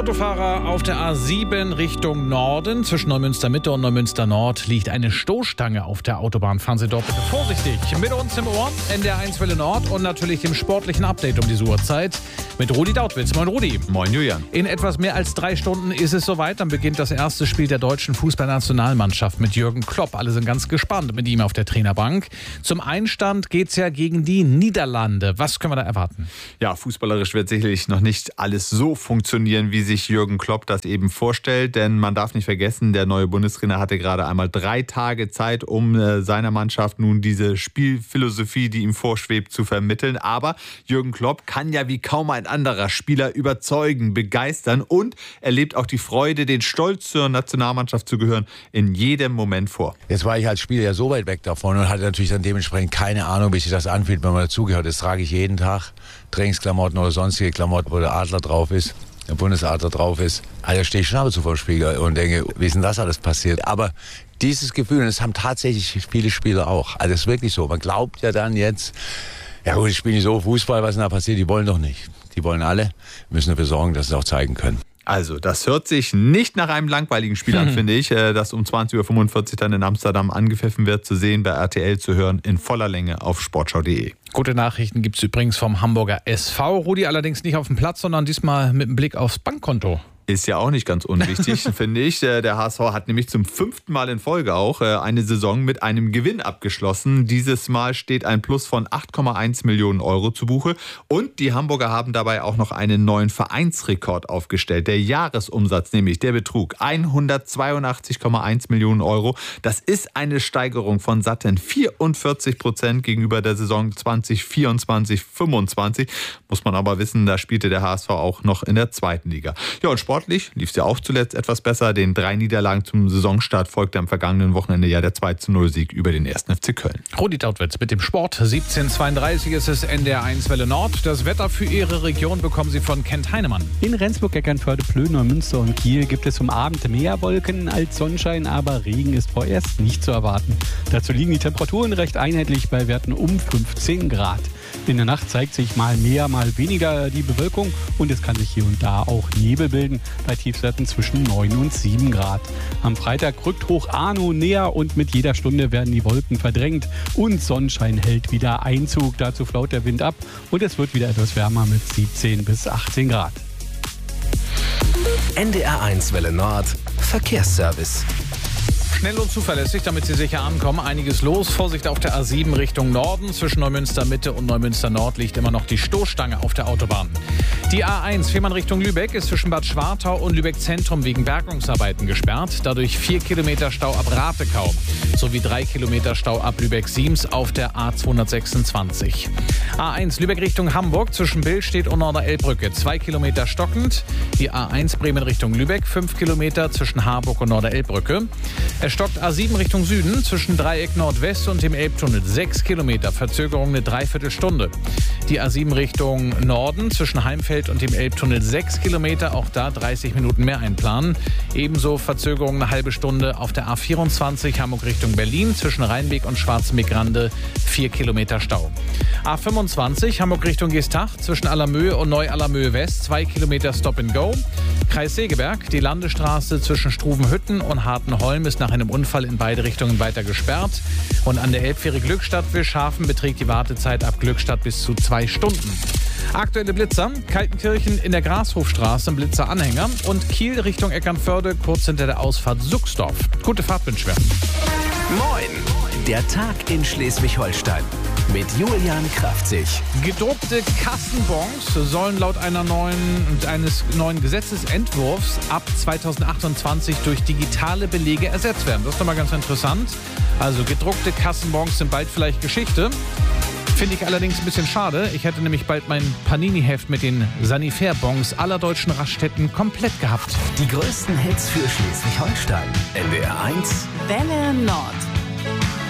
Autofahrer auf der A7 Richtung Norden. Zwischen Neumünster Mitte und Neumünster Nord liegt eine Stoßstange auf der Autobahn. Fahren Sie dort bitte vorsichtig. Mit uns im Ohr, NDR1 Welle Nord und natürlich dem sportlichen Update um diese Uhrzeit mit Rudi Dautwitz. Moin Rudi. Moin Julian. In etwas mehr als 3 Stunden ist es soweit. Dann beginnt das erste Spiel der deutschen Fußballnationalmannschaft mit Jürgen Klopp. Alle sind ganz gespannt mit ihm auf der Trainerbank. Zum Einstand geht's ja gegen die Niederlande. Was können wir da erwarten? Ja, fußballerisch wird sicherlich noch nicht alles so funktionieren, wie sich Jürgen Klopp das eben vorstellt. Denn man darf nicht vergessen, der neue Bundestrainer hatte gerade einmal 3 Tage Zeit, um seiner Mannschaft nun diese Spielphilosophie, die ihm vorschwebt, zu vermitteln. Aber Jürgen Klopp kann ja wie kaum ein anderer Spieler überzeugen, begeistern und er lebt auch die Freude, den Stolz zur Nationalmannschaft zu gehören, in jedem Moment vor. Jetzt war ich als Spieler ja so weit weg davon und hatte natürlich dann dementsprechend keine Ahnung, wie sich das anfühlt, wenn man dazugehört. Das trage ich jeden Tag. Trainingsklamotten oder sonstige Klamotten, wo der Adler drauf ist, der Bundesadler drauf ist. Also stehe ich schon ab und zu vor dem Spiegel und denke, wie ist denn das alles passiert? Aber dieses Gefühl, und das haben tatsächlich viele Spieler auch. Also es ist wirklich so. Man glaubt ja dann jetzt, ja gut, ich spiele nicht so Fußball, was denn da passiert? Die wollen doch nicht. Die wollen alle. Wir müssen dafür sorgen, dass sie es auch zeigen können. Also, das hört sich nicht nach einem langweiligen Spiel an, finde ich, das um 20.45 Uhr dann in Amsterdam angepfiffen wird, zu sehen, bei RTL zu hören, in voller Länge auf sportschau.de. Gute Nachrichten gibt es übrigens vom Hamburger SV. Rudi allerdings nicht auf dem Platz, sondern diesmal mit einem Blick aufs Bankkonto. Ist ja auch nicht ganz unwichtig, finde ich. Der HSV hat nämlich zum 5. Mal in Folge auch eine Saison mit einem Gewinn abgeschlossen. Dieses Mal steht ein Plus von 8,1 Millionen Euro zu Buche. Und die Hamburger haben dabei auch noch einen neuen Vereinsrekord aufgestellt. Der Jahresumsatz, nämlich der betrug 182,1 Millionen Euro. Das ist eine Steigerung von satten 44% gegenüber der Saison 2024/25. Muss man aber wissen, da spielte der HSV auch noch in der 2. Liga. Ja, und sportlich lief es ja auch zuletzt etwas besser. Den 3 Niederlagen zum Saisonstart folgte am vergangenen Wochenende ja der 2:0-Sieg über den 1. FC Köln. Rudi Dautwitz mit dem Sport. 17:32 ist es NDR1 Welle Nord. Das Wetter für Ihre Region bekommen Sie von Kent Heinemann. In Rendsburg, Eckernförde, Plön, Neumünster und Kiel gibt es zum Abend mehr Wolken als Sonnenschein, aber Regen ist vorerst nicht zu erwarten. Dazu liegen die Temperaturen recht einheitlich bei Werten um 15 Grad. In der Nacht zeigt sich mal mehr, mal weniger die Bewölkung und es kann sich hier und da auch Nebel bilden bei Tiefstwerten zwischen 9 und 7 Grad. Am Freitag rückt Hoch Arno näher und mit jeder Stunde werden die Wolken verdrängt und Sonnenschein hält wieder Einzug. Dazu flaut der Wind ab und es wird wieder etwas wärmer mit 17 bis 18 Grad. NDR1 Welle Nord Verkehrsservice. Schnell und zuverlässig, damit Sie sicher ankommen. Einiges los. Vorsicht auf der A7 Richtung Norden. Zwischen Neumünster Mitte und Neumünster Nord liegt immer noch die Stoßstange auf der Autobahn. Die A1 Fehmarn Richtung Lübeck ist zwischen Bad Schwartau und Lübeck Zentrum wegen Bergungsarbeiten gesperrt. Dadurch 4 Kilometer Stau ab Ratekau sowie 3 Kilometer Stau ab Lübeck-Siems auf der A226. A1 Lübeck Richtung Hamburg zwischen Billstedt und Norderelbbrücke 2 Kilometer stockend. Die A1 Bremen Richtung Lübeck 5 Kilometer zwischen Harburg und Norderelbbrücke. Es stockt A7 Richtung Süden zwischen Dreieck Nordwest und dem Elbtunnel 6 Kilometer, Verzögerung eine Dreiviertelstunde. Die A7 Richtung Norden zwischen Heimfeld und dem Elbtunnel 6 Kilometer, auch da 30 Minuten mehr einplanen. Ebenso Verzögerung eine halbe Stunde auf der A24 Hamburg Richtung Berlin zwischen Rheinweg und Schwarzenbeck-Grande 4 Kilometer Stau. A25 Hamburg Richtung Geestach zwischen Allermöhe und Neu-Allermöhe West 2 Kilometer Stop and Go. Kreis Segeberg, die Landesstraße zwischen Struvenhütten und Hartenholm ist nach einem Unfall in beide Richtungen weiter gesperrt. Und an der Elbfähre Glückstadt-Wilschafen beträgt die Wartezeit ab Glückstadt bis zu 2 Stunden. Aktuelle Blitzer, Kaltenkirchen in der Grashofstraße, ein Blitzeranhänger und Kiel Richtung Eckernförde, kurz hinter der Ausfahrt Suchsdorf. Gute Fahrt wünschen wir. Moin, der Tag in Schleswig-Holstein mit Julian Kraftzig. Gedruckte Kassenbons sollen laut eines neuen Gesetzesentwurfs ab 2028 durch digitale Belege ersetzt werden. Das ist doch mal ganz interessant. Also gedruckte Kassenbons sind bald vielleicht Geschichte. Finde ich allerdings ein bisschen schade. Ich hätte nämlich bald mein Panini-Heft mit den Sanifair-Bons aller deutschen Raststätten komplett gehabt. Die größten Hits für Schleswig-Holstein. NDR1 Welle Nord.